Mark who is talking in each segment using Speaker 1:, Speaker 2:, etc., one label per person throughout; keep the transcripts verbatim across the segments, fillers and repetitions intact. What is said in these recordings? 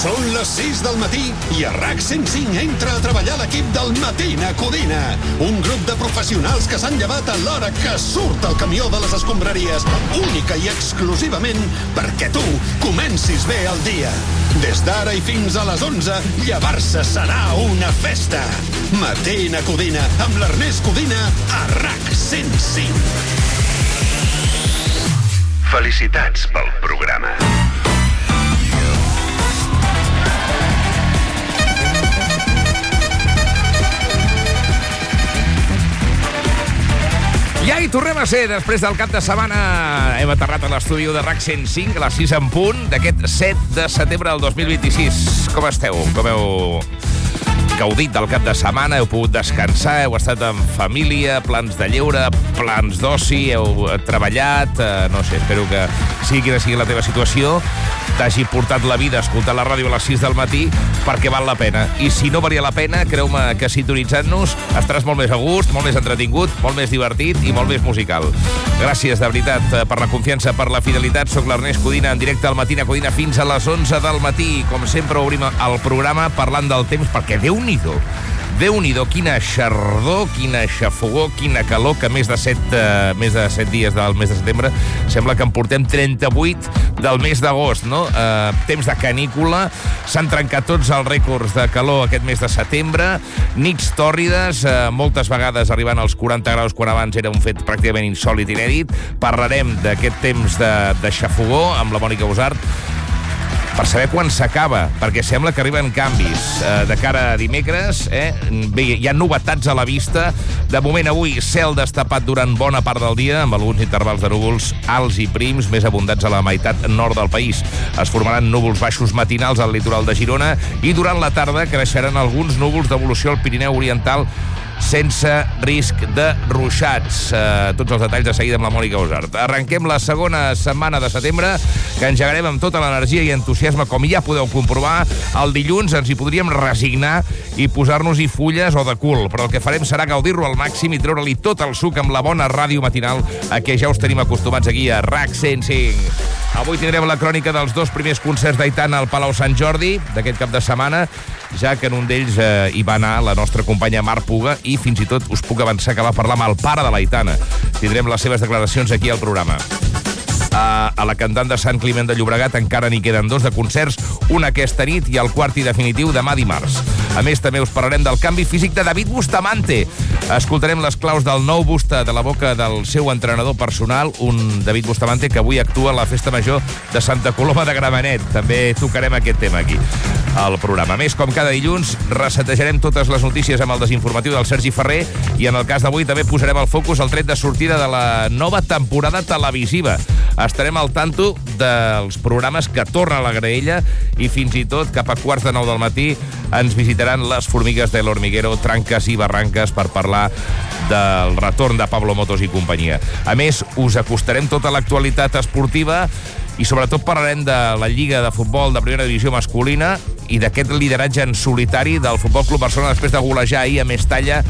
Speaker 1: Són les sis del matí i a RAC cent cinc entra a treballar l'equip del Matina Codina, un grup de professionals que s'han llevat a l'hora que surt el camió de les escombraries, única i exclusivament perquè tu comencis bé el dia. Des d'ara i fins a les onze, llevar-se serà una festa. Matina Codina, amb l'Ernest Codina, a RAC cent cinc. Felicitats pel programa.
Speaker 2: Ja hi tornem a ser, després del cap de setmana. Hem aterrat a l'estudi de RAC cent cinc, a les sis en punt, d'aquest set de setembre del dos mil vint-i-sis. Com esteu? Com heu gaudit del cap de setmana? Heu pogut descansar? Heu estat en família? Plans de lleure? Plans d'oci? Heu treballat? Eh, no sé, espero que sigui quina sigui la teva situació, t'hagi portat la vida a escoltar la ràdio a les sis del matí, perquè val la pena. I si no valia la pena, creu-me que sintonitzant-nos estaràs molt més a gust, molt més entretingut, molt més divertit i molt més musical. Gràcies, de veritat, per la confiança, per la fidelitat. Soc l'Ernest Codina, en directe al Matina Codina fins a les onze del matí. Com sempre, obrim el programa parlant del temps, perquè Déu-n'hi-do, Déu-n'hi-do, quina xardor, quina xafogor, quina calor, que més de set, eh, més de set dies del mes de setembre sembla que en portem trenta-vuit del mes d'agost, no? Eh, temps de canícula, s'han trencat tots els rècords de calor aquest mes de setembre, nits tòrrides, eh, moltes vegades arribant als quaranta graus quan abans era un fet pràcticament insòlit i inèdit. Parlarem d'aquest temps de, de xafogor amb la Mònica Usart, per saber quan s'acaba, perquè sembla que arriben canvis eh, de cara a dimecres. Eh? Bé, hi ha novetats a la vista. De moment, avui, cel destapat durant bona part del dia, amb alguns intervals de núvols alts i prims, més abundants a la meitat nord del país. Es formaran núvols baixos matinals al litoral de Girona i durant la tarda creixeran alguns núvols d'evolució al Pirineu Oriental, sense risc de ruixats. Eh, tots els detalls de seguida amb la Mònica Usart. Arrenquem la segona setmana de setembre, que engegarem amb tota l'energia i entusiasme, com ja podeu comprovar. El dilluns ens hi podríem resignar i posar-nos-hi fulles o de cul, però el que farem serà gaudir-lo al màxim i treure-li tot el suc amb la bona ràdio matinal a què ja us tenim acostumats aquí a RAC cent cinc. Avui tindrem la crònica dels dos primers concerts d'Aitana al Palau Sant Jordi d'aquest cap de setmana, ja que en un d'ells eh, hi va anar la nostra companya Mar Puga, i fins i tot us puc avançar que va parlar amb el pare de l'Aitana. Tindrem les seves declaracions aquí al programa. A, a la cantant de Sant Climent de Llobregat encara n'hi queden dos de concerts, un aquesta nit i el quart i definitiu demà dimarts. A més, també us parlarem del canvi físic de David Bustamante. Escoltarem les claus del nou Busta de la boca del seu entrenador personal, un David Bustamante que avui actua a la Festa Major de Santa Coloma de Gramenet. També tocarem aquest tema aquí al programa. A més, com cada dilluns, resetejarem totes les notícies amb el desinformatiu del Sergi Ferrer i en el cas d'avui també posarem el focus al tret de sortida de la nova temporada televisiva. Estarem al tanto dels programes que torna a la graella i fins i tot cap a quarts de nou del matí ens visitaran les formigues de l'Hormiguero, Tranques i Barranques, per parlar del retorn de Pablo Motos i companyia. A més, us acostarem tota l'actualitat esportiva i sobretot parlarem de la Lliga de Futbol de Primera Divisió masculina i d'aquest lideratge en solitari del Futbol Club Barcelona després de golejar ahir a Mestalla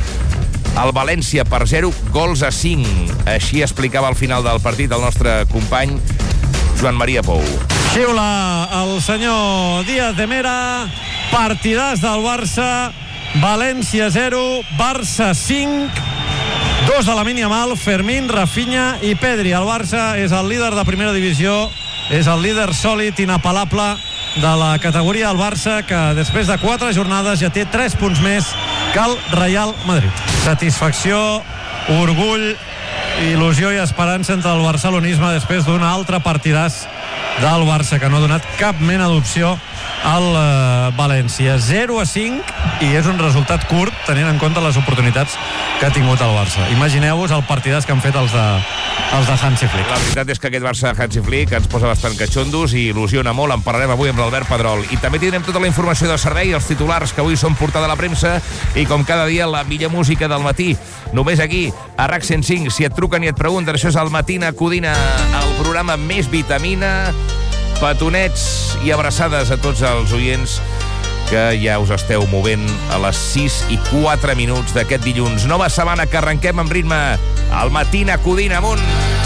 Speaker 2: el València per zero gols a cinc. Així explicava al final del partit el nostre company Joan Maria Pou.
Speaker 3: Xiula el senyor Díaz de Mera, partidàs del Barça, València zero, Barça cinc, dos de Lamine Yamal, Fermín, Rafinha i Pedri. El Barça és el líder de Primera Divisió, és el líder sòlid, inapel·lable de la categoria. El Barça, que després de quatre jornades ja té tres punts més que el Real Madrid. Satisfacció, orgull, il·lusió i esperança entre el barcelonisme després d'un altre partidàs del Barça, que no ha donat cap mena d'opció al uh, València. zero a cinc, i és un resultat curt tenint en compte les oportunitats que ha tingut el Barça. Imagineu-vos el partidàs que han fet els de, els de Hansi Flick.
Speaker 2: La veritat és que aquest Barça de Hansi Flick ens posa bastant catxondos i il·lusiona molt. En parlarem avui amb l'Albert Pedrol. I també tindrem tota la informació de servei, els titulars que avui són portada a la premsa, i com cada dia la millor música del matí. Només aquí, a RAC cent cinc. Si et truquen i et pregunten, això és el Matina Codina, el programa més vitamina. Petonets i abraçades a tots els oients que ja us esteu movent a les sis i quatre minuts d'aquest dilluns. Nova setmana que arrenquem amb ritme al Matina Codina. Amunt!